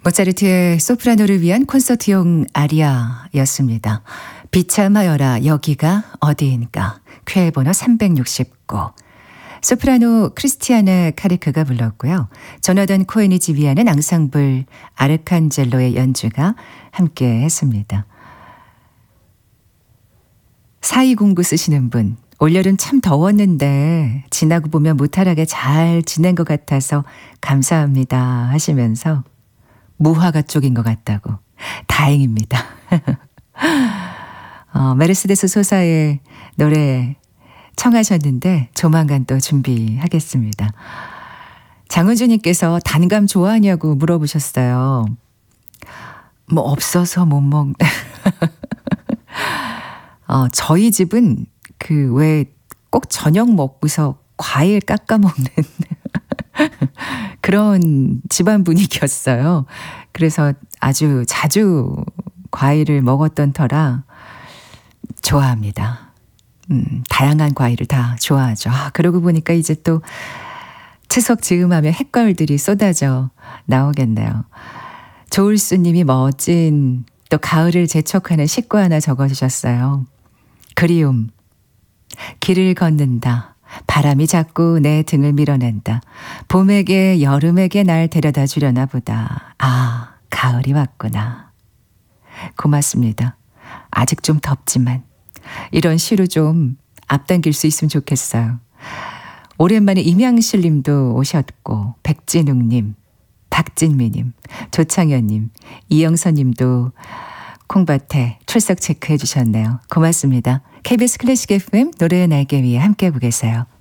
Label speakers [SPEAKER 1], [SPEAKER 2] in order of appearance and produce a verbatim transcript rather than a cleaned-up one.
[SPEAKER 1] 모차르트의 소프라노를 위한 콘서트용 아리아였습니다. 비참하여라 여기가 어디인가 쾌 번호 삼백육십구. 소프라노 크리스티아나 카리크가 불렀고요. 조나단 코엔이 지휘하는 앙상블 아르칸젤로의 연주가 함께 했습니다. 사이공구 쓰시는 분, 올여름 참 더웠는데 지나고 보면 무탈하게 잘 지낸 것 같아서 감사합니다 하시면서 무화과 쪽인 것 같다고. 다행입니다. 어, 메르세데스 소사의 노래 청하셨는데 조만간 또 준비하겠습니다. 장은주님께서 단감 좋아하냐고 물어보셨어요. 뭐 없어서 못 먹... 어, 저희 집은 그 왜 꼭 저녁 먹고서 과일 깎아 먹는 그런 집안 분위기였어요. 그래서 아주 자주 과일을 먹었던 터라 좋아합니다. 음, 다양한 과일을 다 좋아하죠. 아, 그러고 보니까 이제 또 추석 즈음하면 햇과일들이 쏟아져 나오겠네요. 조울수님이 멋진 또 가을을 재촉하는 식구 하나 적어주셨어요. 그리움. 길을 걷는다. 바람이 자꾸 내 등을 밀어낸다. 봄에게 여름에게 날 데려다 주려나 보다. 아, 가을이 왔구나. 고맙습니다. 아직 좀 덥지만 이런 시로 좀 앞당길 수 있으면 좋겠어요. 오랜만에 임양실 님도 오셨고 백진웅님, 박진미님, 조창현님, 이영선 님도 콩밭에 출석 체크해 주셨네요. 고맙습니다. 케이비에스 클래식 에프엠 노래의 날개 위에 함께 보겠어요.